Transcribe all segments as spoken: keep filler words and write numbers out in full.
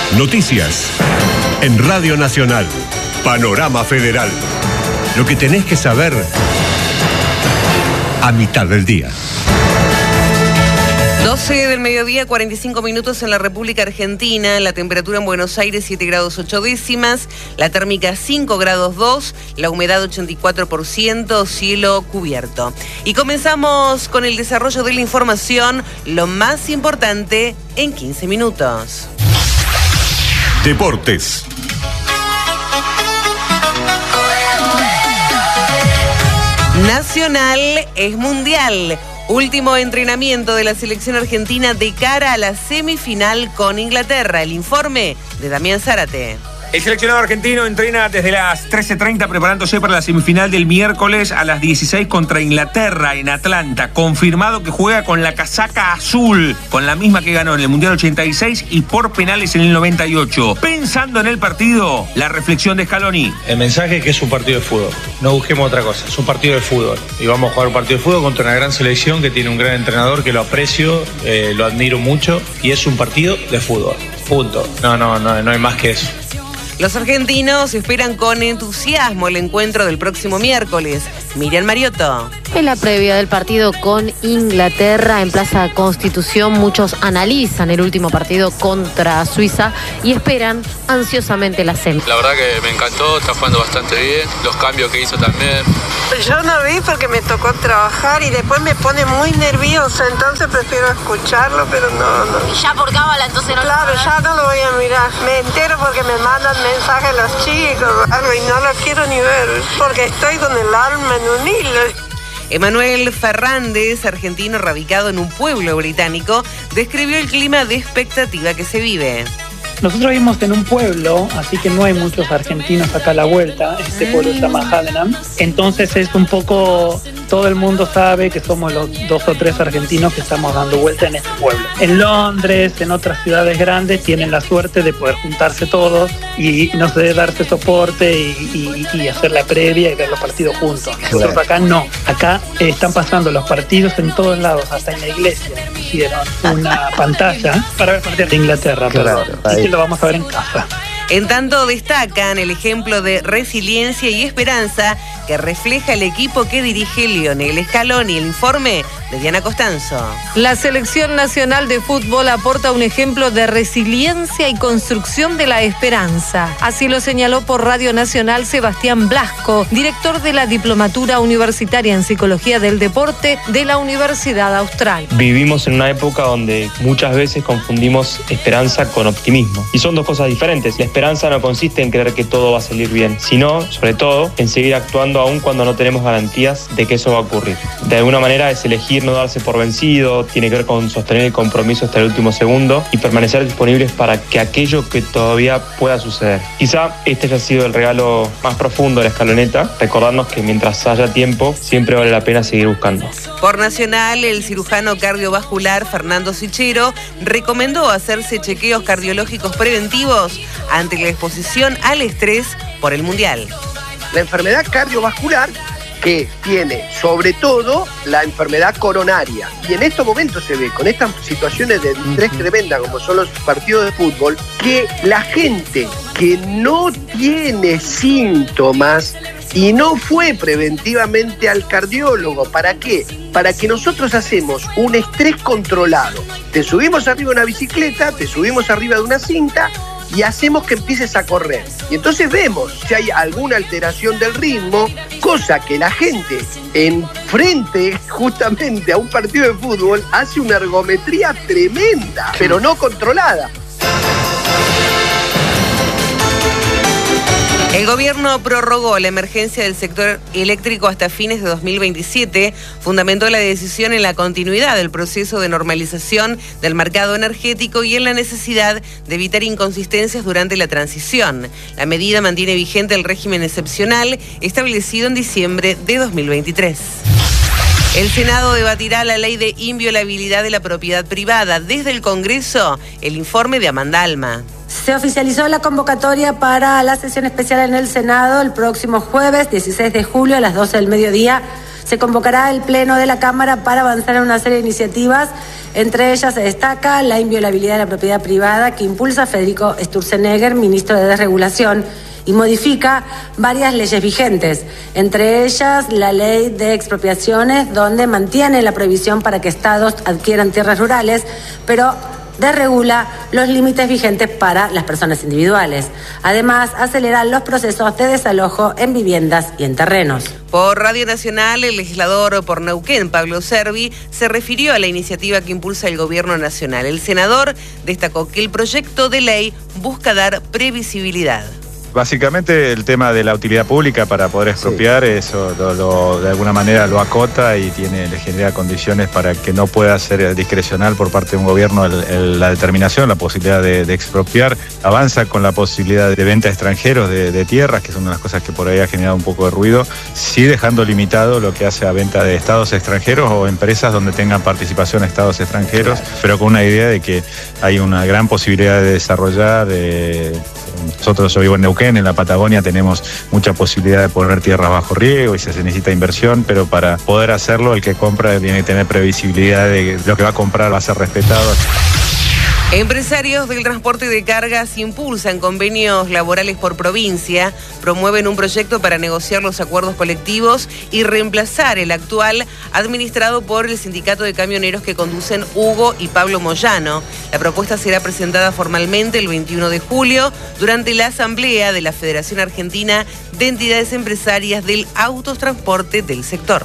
Noticias en Radio Nacional. Panorama Federal. Lo que tenés que saber a mitad del día. doce del mediodía, cuarenta y cinco minutos en la República Argentina. La temperatura en Buenos Aires siete grados ocho décimas, la térmica cinco grados dos, la humedad ochenta y cuatro por ciento, cielo cubierto. Y comenzamos con el desarrollo de la información, lo más importante en quince minutos. Deportes. Nacional es mundial. Último entrenamiento de la selección argentina de cara a la semifinal con Inglaterra. El informe de Damián Zárate. El seleccionado argentino entrena desde las trece treinta preparándose para la semifinal del miércoles a las dieciséis contra Inglaterra en Atlanta. Confirmado que juega con la casaca azul, con la misma que ganó en el Mundial ochenta y seis y por penales en el noventa y ocho. Pensando en el partido, la reflexión de Scaloni. El mensaje es que es un partido de fútbol. No busquemos otra cosa, es un partido de fútbol. Y vamos a jugar un partido de fútbol contra una gran selección que tiene un gran entrenador que lo aprecio, eh, lo admiro mucho. Y es un partido de fútbol. Punto. No, no, no, no hay más que eso. Los argentinos esperan con entusiasmo el encuentro del próximo miércoles. Miriam Mariotto. En la previa del partido con Inglaterra en Plaza Constitución, muchos analizan el último partido contra Suiza y esperan ansiosamente la semi. La verdad que me encantó, está jugando bastante bien, los cambios que hizo también. Yo no vi porque me tocó trabajar y después me pone muy nerviosa, entonces prefiero escucharlo, pero no, no. Y ya por cábala, entonces no. Claro, ya no lo voy a mirar. Me entero porque me mandan mensajes los chicos, algo, y no lo quiero ni ver, porque estoy con el alma en un hilo. Emanuel Fernández, argentino radicado en un pueblo británico, describió el clima de expectativa que se vive. Nosotros vivimos en un pueblo, así que no hay muchos argentinos acá a la vuelta. Este pueblo se llama Haddenham. Entonces es un poco, todo el mundo sabe que somos los dos o tres argentinos que estamos dando vuelta en este pueblo. En Londres, en otras ciudades grandes, tienen la suerte de poder juntarse todos y, no sé, darse soporte y, y, y hacer la previa y ver los partidos juntos. Nosotros acá no. Acá eh, están pasando los partidos en todos lados, hasta en la iglesia. Hicieron una pantalla para ver partidos de Inglaterra. Claro, lo vamos a ver en casa. En tanto destacan el ejemplo de resiliencia y esperanza que refleja el equipo que dirige Lionel Scaloni. El informe de Diana Costanzo. La selección nacional de fútbol aporta un ejemplo de resiliencia y construcción de la esperanza. Así lo señaló por Radio Nacional Sebastián Blasco, director de la Diplomatura Universitaria en Psicología del Deporte de la Universidad Austral. Vivimos en una época donde muchas veces confundimos esperanza con optimismo. Y son dos cosas diferentes. La esperanza no consiste en creer que todo va a salir bien, sino, sobre todo, en seguir actuando aún cuando no tenemos garantías de que eso va a ocurrir. De alguna manera es elegir no darse por vencido, tiene que ver con sostener el compromiso hasta el último segundo y permanecer disponibles para que aquello que todavía pueda suceder. Quizá este haya sido el regalo más profundo de la escaloneta, recordarnos que mientras haya tiempo, siempre vale la pena seguir buscando. Por Nacional, el cirujano cardiovascular Fernando Sichero recomendó hacerse chequeos cardiológicos preventivos ante la exposición al estrés por el Mundial. La enfermedad cardiovascular que tiene sobre todo la enfermedad coronaria. Y en estos momentos se ve, con estas situaciones de estrés tremenda como son los partidos de fútbol, que la gente que no tiene síntomas y no fue preventivamente al cardiólogo, ¿para qué? Para que nosotros hacemos un estrés controlado. Te subimos arriba de una bicicleta, te subimos arriba de una cinta y hacemos que empieces a correr. Y entonces vemos si hay alguna alteración del ritmo, cosa que la gente enfrente justamente a un partido de fútbol hace una ergometría tremenda, pero no controlada. El gobierno prorrogó la emergencia del sector eléctrico hasta fines de dos mil veintisiete, fundamentó la decisión en la continuidad del proceso de normalización del mercado energético y en la necesidad de evitar inconsistencias durante la transición. La medida mantiene vigente el régimen excepcional establecido en diciembre de dos mil veintitrés. El Senado debatirá la ley de inviolabilidad de la propiedad privada. Desde el Congreso, el informe de Amanda Alma. Se oficializó la convocatoria para la sesión especial en el Senado el próximo jueves, dieciséis de julio, a las doce del mediodía. Se convocará el Pleno de la Cámara para avanzar en una serie de iniciativas Entre ellas se destaca la inviolabilidad de la propiedad privada que impulsa Federico Sturzenegger, ministro de Desregulación, y modifica varias leyes vigentes, entre ellas la ley de expropiaciones, donde mantiene la prohibición para que estados adquieran tierras rurales, pero desregula los límites vigentes para las personas individuales. Además, acelera los procesos de desalojo en viviendas y en terrenos. Por Radio Nacional, el legislador por Neuquén, Pablo Servi, se refirió a la iniciativa que impulsa el gobierno nacional. El senador destacó que el proyecto de ley busca dar previsibilidad. Básicamente el tema de la utilidad pública para poder expropiar, sí. eso lo, lo, de alguna manera lo acota y tiene, le genera condiciones para que no pueda ser discrecional por parte de un gobierno el, el, la determinación, la posibilidad de, de expropiar. Avanza con la posibilidad de venta a extranjeros de, de tierras, que es una de las cosas que por ahí ha generado un poco de ruido, sí dejando limitado lo que hace a venta de estados extranjeros o empresas donde tengan participación estados extranjeros, claro. pero con una idea de que hay una gran posibilidad de desarrollar. De, nosotros, yo vivo en Neuquén, en la Patagonia tenemos mucha posibilidad de poner tierras bajo riego y se necesita inversión, pero para poder hacerlo el que compra tiene que tener previsibilidad de que lo que va a comprar va a ser respetado. Empresarios del transporte de cargas impulsan convenios laborales por provincia, promueven un proyecto para negociar los acuerdos colectivos y reemplazar el actual administrado por el sindicato de camioneros que conducen Hugo y Pablo Moyano. La propuesta será presentada formalmente el veintiuno de julio durante la asamblea de la Federación Argentina de Entidades Empresarias del Autotransporte del sector.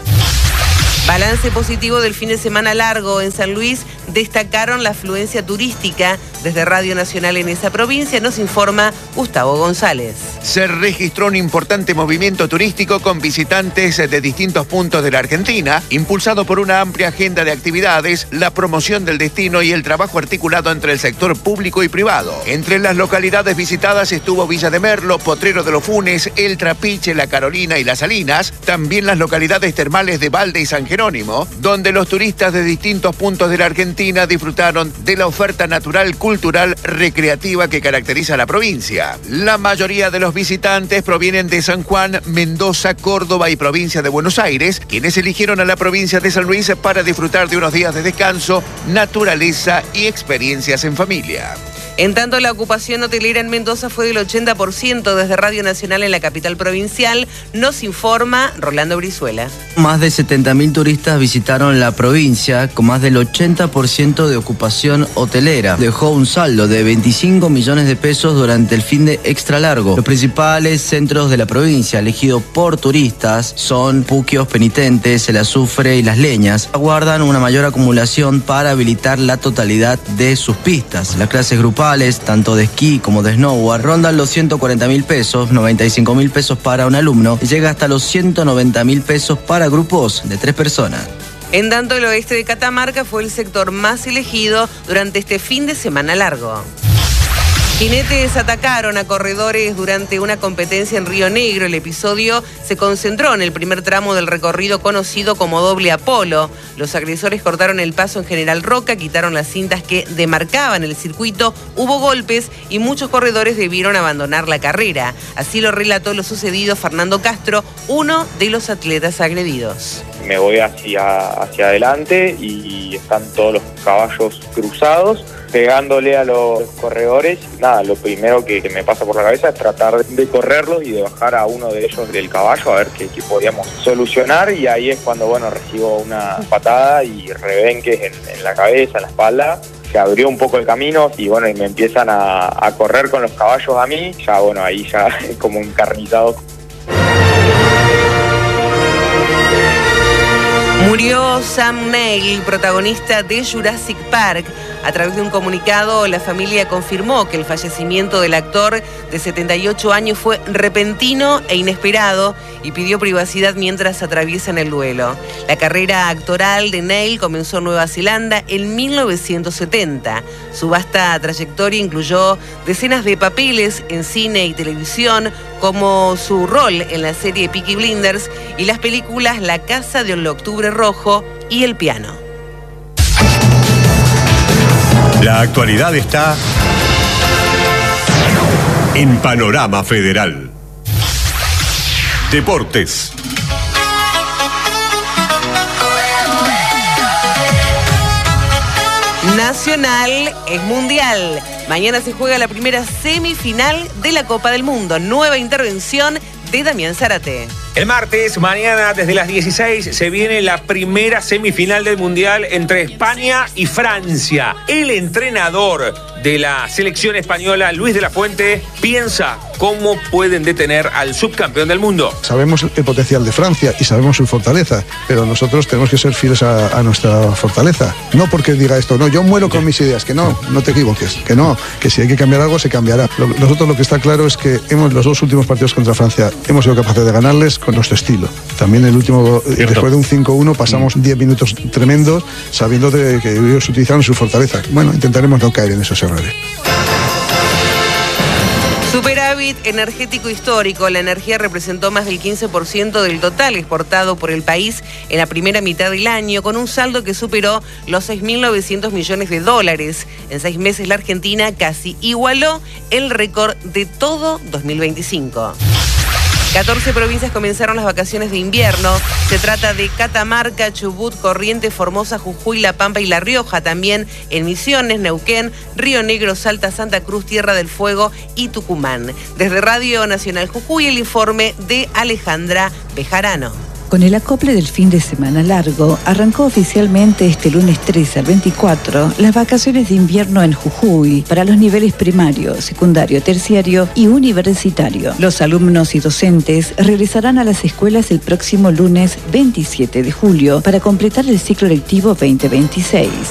Balance positivo del fin de semana largo en San Luis, destacaron la afluencia turística. Desde Radio Nacional en esa provincia nos informa Gustavo González. Se registró un importante movimiento turístico con visitantes de distintos puntos de la Argentina, impulsado por una amplia agenda de actividades, la promoción del destino y el trabajo articulado entre el sector público y privado. Entre las localidades visitadas estuvo Villa de Merlo, Potrero de los Funes, El Trapiche, La Carolina y Las Salinas, también las localidades termales de Valde y San Jerónimo, donde los turistas de distintos puntos de la Argentina disfrutaron de la oferta natural, cultural, recreativa que caracteriza a la provincia. La mayoría de los visitantes provienen de San Juan, Mendoza, Córdoba y provincia de Buenos Aires, quienes eligieron a la provincia de San Luis para disfrutar de unos días de descanso, naturaleza y experiencias en familia. En tanto, la ocupación hotelera en Mendoza fue del ochenta por ciento. Desde Radio Nacional en la capital provincial nos informa Rolando Brizuela. Más de setenta mil turistas visitaron la provincia, con más del ochenta por ciento de ocupación hotelera. Dejó un saldo de veinticinco millones de pesos durante el fin de extra largo. Los principales centros de la provincia elegidos por turistas son Puquios, Penitentes, El Azufre y Las Leñas. Aguardan una mayor acumulación para habilitar la totalidad de sus pistas. Las clases grupales, tanto de esquí como de snowboard, rondan los ciento cuarenta mil pesos, noventa y cinco mil pesos para un alumno y llega hasta los ciento noventa mil pesos para grupos de tres personas. En tanto, el oeste de Catamarca fue el sector más elegido durante este fin de semana largo. Jinetes atacaron a corredores durante una competencia en Río Negro. El episodio se concentró en el primer tramo del recorrido conocido como Doble Apolo. Los agresores cortaron el paso en General Roca, quitaron las cintas que demarcaban el circuito, hubo golpes y muchos corredores debieron abandonar la carrera. Así lo relató lo sucedido Fernando Castro, uno de los atletas agredidos. Me voy hacia, hacia adelante y están todos los caballos cruzados, pegándole a los corredores. Nada, lo primero que, que me pasa por la cabeza es tratar de correrlos y de bajar a uno de ellos del caballo a ver qué, qué podíamos solucionar, y ahí es cuando, bueno, recibo una patada y rebenques en, en la cabeza, en la espalda. Se abrió un poco el camino y bueno, y me empiezan a, a correr con los caballos a mí. Ya bueno, ahí ya es como encarnizado. Murió Sam Neill, protagonista de Jurassic Park. A través de un comunicado, la familia confirmó que el fallecimiento del actor de setenta y ocho años fue repentino e inesperado y pidió privacidad mientras atraviesan el duelo. La carrera actoral de Neill comenzó en Nueva Zelanda en mil novecientos setenta. Su vasta trayectoria incluyó decenas de papeles en cine y televisión, como su rol en la serie Peaky Blinders y las películas La Casa de Octubre Rojo y El Piano. La actualidad está en Panorama Federal. Deportes. Nacional es mundial. Mañana se juega la primera semifinal de la Copa del Mundo. Nueva intervención de Damián Zárate. El martes, mañana desde las dieciséis, se viene la primera semifinal del Mundial entre España y Francia. El entrenador de la selección española, Luis de la Fuente, piensa cómo pueden detener al subcampeón del mundo. Sabemos el potencial de Francia y sabemos su fortaleza, pero nosotros tenemos que ser fieles a, a nuestra fortaleza. No porque diga esto, no, yo muero con mis ideas, que no, no te equivoques, que no, que si hay que cambiar algo, se cambiará. Lo, nosotros lo que está claro es que hemos los dos últimos partidos contra Francia hemos sido capaces de ganarles con nuestro estilo. También el último, Cierto. después de un cinco uno, pasamos diez minutos tremendos sabiendo de que ellos utilizaron su fortaleza. Bueno, intentaremos no caer en esos errores. Superávit energético histórico. La energía representó más del quince por ciento del total exportado por el país en la primera mitad del año, con un saldo que superó los seis mil novecientos millones de dólares. En seis meses la Argentina casi igualó el récord de todo dos mil veinticinco. catorce provincias comenzaron las vacaciones de invierno. Se trata de Catamarca, Chubut, Corrientes, Formosa, Jujuy, La Pampa y La Rioja. También en Misiones, Neuquén, Río Negro, Salta, Santa Cruz, Tierra del Fuego y Tucumán. Desde Radio Nacional Jujuy, el informe de Alejandra Bejarano. Con el acople del fin de semana largo, arrancó oficialmente este lunes trece al veinticuatro las vacaciones de invierno en Jujuy para los niveles primario, secundario, terciario y universitario. Los alumnos y docentes regresarán a las escuelas el próximo lunes veintisiete de julio para completar el ciclo lectivo veinte veintiséis.